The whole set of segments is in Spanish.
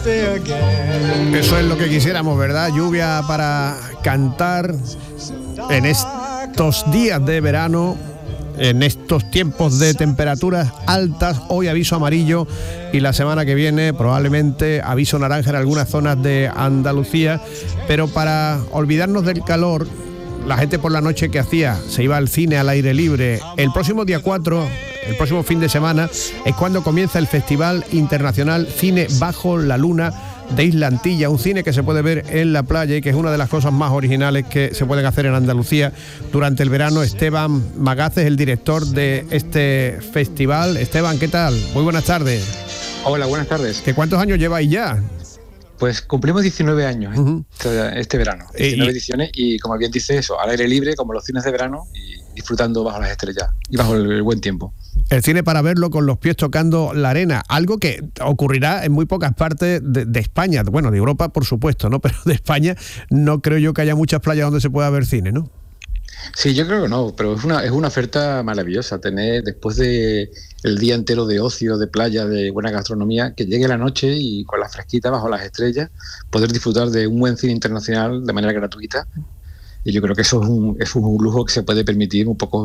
Eso es lo que quisiéramos, ¿verdad? Lluvia para cantar en estos días de verano, en estos tiempos de temperaturas altas. Hoy aviso amarillo y la semana que viene probablemente aviso naranja en algunas zonas de Andalucía. Pero para olvidarnos del calor, la gente por la noche que hacía, se iba al cine al aire libre. El próximo día 4, el próximo fin de semana, es cuando comienza el Festival Internacional Cine Bajo la Luna de Isla Antilla, un cine que se puede ver en la playa y que es una de las cosas más originales que se pueden hacer en Andalucía durante el verano. Esteban Magaz es el director de este festival. Esteban, ¿qué tal? Muy buenas tardes. Hola, buenas tardes. ¿Cuántos años lleváis ya? Pues cumplimos 19 años este verano, 19 ediciones, y como bien dice eso, al aire libre, como los cines de verano, y disfrutando bajo las estrellas y bajo el buen tiempo. El cine para verlo con los pies tocando la arena, algo que ocurrirá en muy pocas partes de España, bueno, de Europa por supuesto, ¿no? Pero de España no creo yo que haya muchas playas donde se pueda ver cine, ¿no? Sí, yo creo que no, pero es una oferta maravillosa tener, después de el día entero de ocio, de playa, de buena gastronomía, que llegue la noche y con la fresquita bajo las estrellas poder disfrutar de un buen cine internacional de manera gratuita. Y yo creo que eso es un lujo que se puede permitir un poco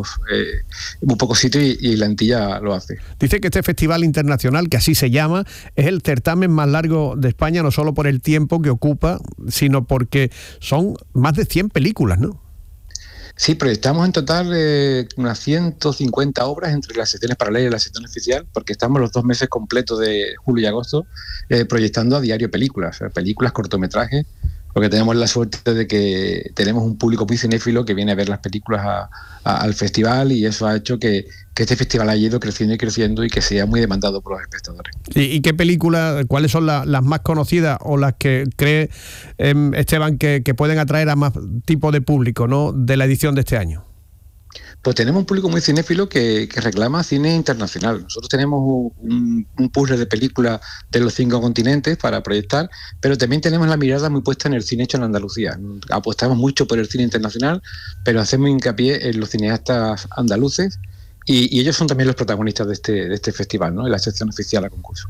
sitio, y la Antilla lo hace. Dice que este festival internacional, que así se llama, es el certamen más largo de España, no solo por el tiempo que ocupa, sino porque son más de 100 películas, ¿no? Sí, proyectamos en total unas 150 obras entre las secciones paralelas y la sección oficial, porque estamos los 2 meses completos de julio y agosto proyectando a diario películas, cortometrajes, porque tenemos la suerte de que tenemos un público muy cinéfilo que viene a ver las películas al festival, y eso ha hecho que este festival haya ido creciendo y creciendo y que sea muy demandado por los espectadores. ¿Y qué películas, cuáles son las más conocidas o las que cree Esteban que pueden atraer a más tipo de público, ¿no?, de la edición de este año? Pues tenemos un público muy cinéfilo que reclama cine internacional. Nosotros tenemos un puzzle de películas de los 5 continentes para proyectar, pero también tenemos la mirada muy puesta en el cine hecho en Andalucía. Apostamos mucho por el cine internacional, pero hacemos hincapié en los cineastas andaluces, y ellos son también los protagonistas de este festival, ¿no?, en la sección oficial a concurso.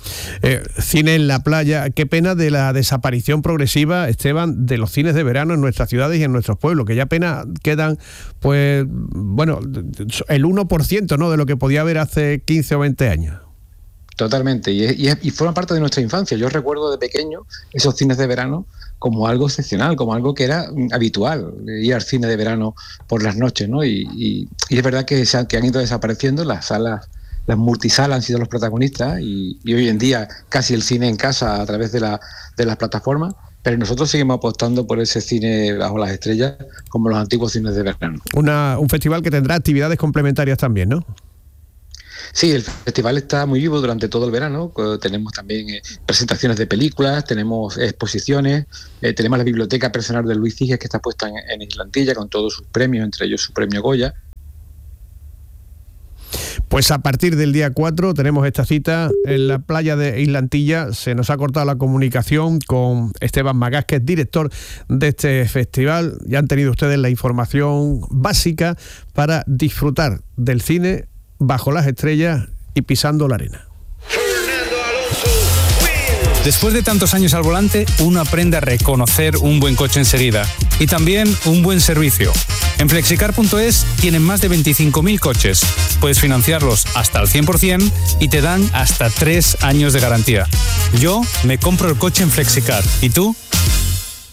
Cine en la playa. Qué pena de la desaparición progresiva, Esteban, de los cines de verano en nuestras ciudades y en nuestros pueblos, que ya apenas quedan, pues, bueno, el 1%, ¿no?, de lo que podía haber hace 15 o 20 años. Totalmente, y forma parte de nuestra infancia. Yo recuerdo de pequeño esos cines de verano como algo excepcional, como algo que era habitual, ir al cine de verano por las noches, ¿no? Y es verdad que han ido desapareciendo las salas. Las multisalas han sido los protagonistas, y hoy en día casi el cine en casa a través de las plataformas, pero nosotros seguimos apostando por ese cine bajo las estrellas como los antiguos cines de verano. Un festival que tendrá actividades complementarias también, ¿no? Sí, el festival está muy vivo durante todo el verano. Tenemos también presentaciones de películas, tenemos exposiciones, tenemos la biblioteca personal de Luis Ciges, que está puesta en Isla Antilla con todos sus premios, entre ellos su premio Goya. Pues a partir del día 4 tenemos esta cita en la playa de Isla Antilla. Se nos ha cortado la comunicación con Esteban Magaz, que es director de este festival. Ya han tenido ustedes la información básica para disfrutar del cine bajo las estrellas y pisando la arena. Después de tantos años al volante, uno aprende a reconocer un buen coche enseguida, y también un buen servicio. En Flexicar.es tienen más de 25.000 coches. Puedes financiarlos hasta al 100% y te dan hasta 3 años de garantía. Yo me compro el coche en Flexicar. ¿Y tú?